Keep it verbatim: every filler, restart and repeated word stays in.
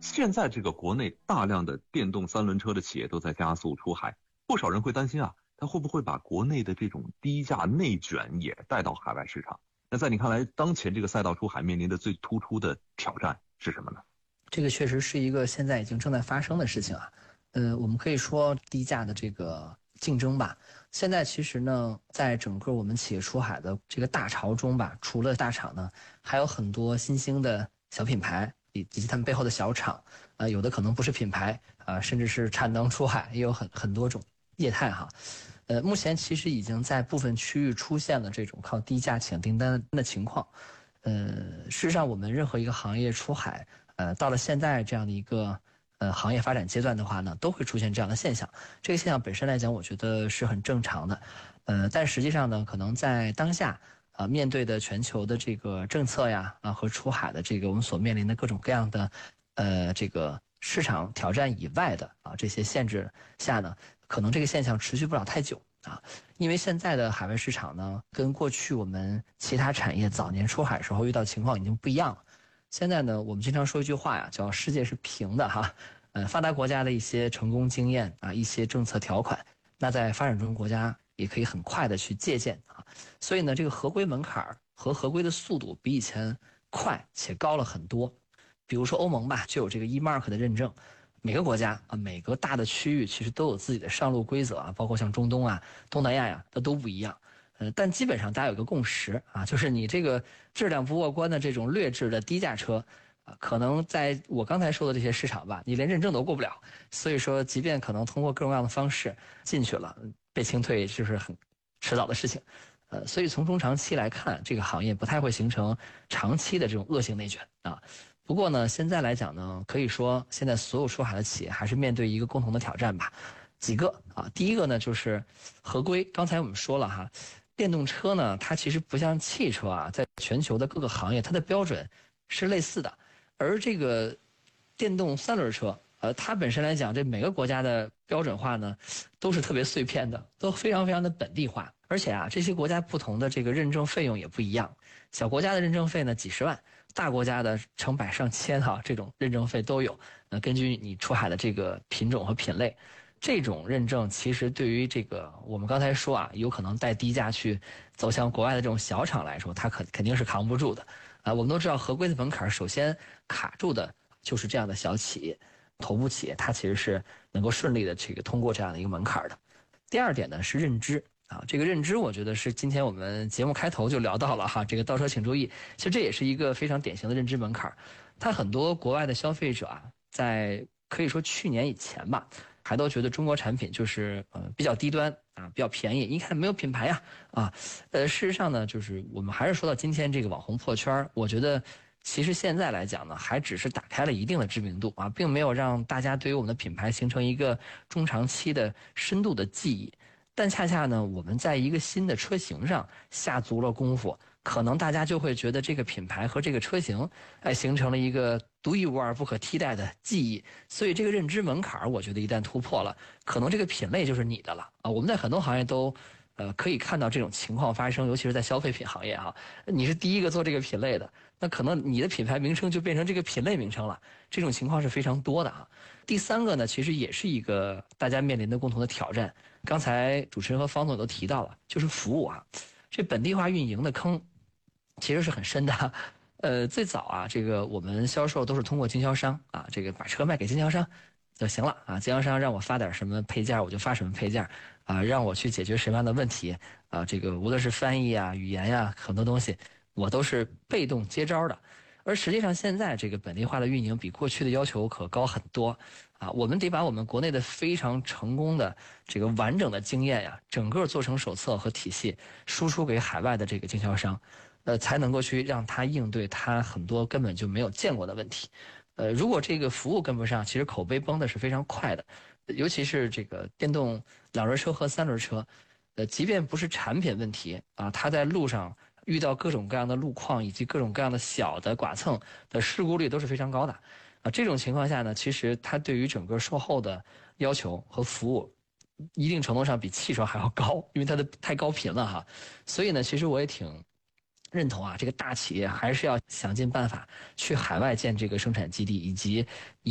现在这个国内大量的电动三轮车的企业都在加速出海，不少人会担心啊，它会不会把国内的这种低价内卷也带到海外市场？那在你看来，当前这个赛道出海面临的最突出的挑战是什么呢？ 这个确实是一个现在已经正在发生的事情啊。呃，我们可以说低价的这个竞争吧，现在其实呢，在整个我们企业出海的这个大潮中吧，除了大厂呢，还有很多新兴的小品牌以以及他们背后的小厂，呃，有的可能不是品牌啊、呃，甚至是产能出海，也有很很多种业态哈。呃，目前其实已经在部分区域出现了这种靠低价抢订单的情况。呃，事实上，我们任何一个行业出海，呃，到了现在这样的一个呃行业发展阶段的话呢，都会出现这样的现象。这个现象本身来讲，我觉得是很正常的。呃，但实际上呢，可能在当下啊、呃，面对的全球的这个政策呀啊和出海的这个我们所面临的各种各样的呃这个市场挑战以外的啊这些限制下呢，可能这个现象持续不了太久。啊，因为现在的海外市场呢，跟过去我们其他产业早年出海时候遇到情况已经不一样了。现在呢，我们经常说一句话呀，叫世界是平的哈。呃，发达国家的一些成功经验啊，一些政策条款，那在发展中国家也可以很快的去借鉴啊。所以呢，这个合规门槛和合规的速度比以前快且高了很多。比如说欧盟吧，就有这个 E Mark 的认证。每个国家啊，每个大的区域其实都有自己的上路规则啊，包括像中东啊、东南亚呀，它都不一样。呃，但基本上大家有个共识啊，就是你这个质量不过关的这种劣质的低价车，啊，可能在我刚才说的这些市场吧，你连认证都过不了。所以说，即便可能通过各种各样的方式进去了，被清退就是很迟早的事情。呃，所以从中长期来看，这个行业不太会形成长期的这种恶性内卷啊。不过呢，现在来讲呢，可以说现在所有出海的企业还是面对一个共同的挑战吧。几个啊，第一个呢就是合规。刚才我们说了哈，电动车呢，它其实不像汽车啊，在全球的各个行业，它的标准是类似的。而这个电动三轮车，呃，它本身来讲，这每个国家的标准化呢，都是特别碎片的，都非常非常的本地化。而且啊，这些国家不同的这个认证费用也不一样。小国家的认证费呢几十万，大国家的成百上千哈、啊，这种认证费都有。呃，根据你出海的这个品种和品类，这种认证其实对于这个我们刚才说啊，有可能带低价去走向国外的这种小厂来说，它肯肯定是扛不住的。啊、呃，我们都知道合规的门槛首先卡住的就是这样的小企业、头部企业，它其实是能够顺利的这个通过这样的一个门槛的。第二点呢是认知。啊，这个认知我觉得是今天我们节目开头就聊到了哈，这个倒车请注意，其实这也是一个非常典型的认知门槛。它很多国外的消费者啊，在可以说去年以前吧，还都觉得中国产品就是呃比较低端啊，比较便宜，一看没有品牌呀啊。呃，事实上呢，就是我们还是说到今天这个网红破圈，我觉得其实现在来讲呢，还只是打开了一定的知名度啊，并没有让大家对于我们的品牌形成一个中长期的深度的记忆。但恰恰呢，我们在一个新的车型上下足了功夫，可能大家就会觉得这个品牌和这个车型，哎，形成了一个独一无二、不可替代的记忆。所以这个认知门槛，我觉得一旦突破了，可能这个品类就是你的了啊！我们在很多行业都，呃，可以看到这种情况发生，尤其是在消费品行业哈、啊，你是第一个做这个品类的，那可能你的品牌名称就变成这个品类名称了。这种情况是非常多的啊。第三个呢，其实也是一个大家面临的共同的挑战。刚才主持人和方总都提到了，就是服务啊，这本地化运营的坑其实是很深的。呃，最早啊，这个我们销售都是通过经销商啊，这个把车卖给经销商就行了啊。经销商让我发点什么配件，我就发什么配件啊，让我去解决什么样的问题啊，这个无论是翻译啊、语言呀、啊，很多东西我都是被动接招的。而实际上，现在这个本地化的运营比过去的要求可高很多啊！我们得把我们国内的非常成功的这个完整的经验呀，整个做成手册和体系，输出给海外的这个经销商，呃，才能够去让他应对他很多根本就没有见过的问题。呃，如果这个服务跟不上，其实口碑崩的是非常快的，尤其是这个电动两轮车和三轮车，呃，即便不是产品问题啊，它在路上遇到各种各样的路况以及各种各样的小的剐蹭的事故率都是非常高的，啊，这种情况下呢，其实它对于整个售后的要求和服务，一定程度上比汽车还要高，因为它的太高频了哈。所以呢，其实我也挺认同啊，这个大企业还是要想尽办法去海外建这个生产基地，以及